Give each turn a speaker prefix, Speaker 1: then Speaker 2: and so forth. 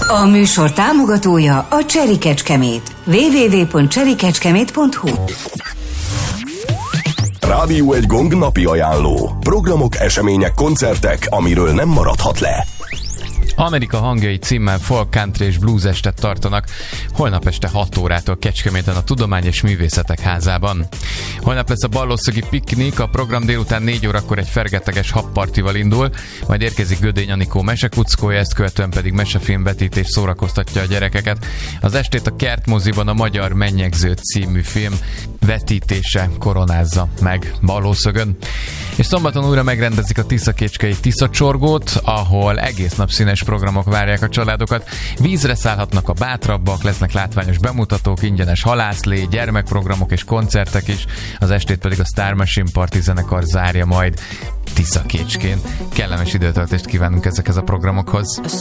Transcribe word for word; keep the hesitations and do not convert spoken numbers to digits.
Speaker 1: A műsor támogatója a Cseri Kecskemét. double-u double-u double-u pont cseri kecskemét pont hu
Speaker 2: Rádió egy Gong napi ajánló. Programok, események, koncertek, amiről nem maradhat le.
Speaker 3: Amerika hangjai címmel folk, country és blues estet tartanak holnap este hat órától Kecskeméten a Tudomány és Művészetek Házában. Holnap lesz a Ballószögi piknik, a program délután négy órakor egy fergeteges habpartival indul, majd érkezik Gödény Anikó mesekuckója, ezt követően pedig mesefilmvetítés szórakoztatja a gyerekeket. Az estét a Kertmoziban a Magyar Mennyegző című film vetítése koronázza meg Ballószögön. És szombaton újra megrendezik a Tiszakécskei Tiszacsorgót, ahol egész nap színes programok várják a családokat. Vízre szállhatnak a bátrabbak, lesznek látványos bemutatók, ingyenes halászlé, gyermekprogramok és koncertek is. Az estét pedig a Star Machine Party zenekar zárja majd Tiszakécskén. Kellemes időtöltést kívánunk ezekhez a programokhoz.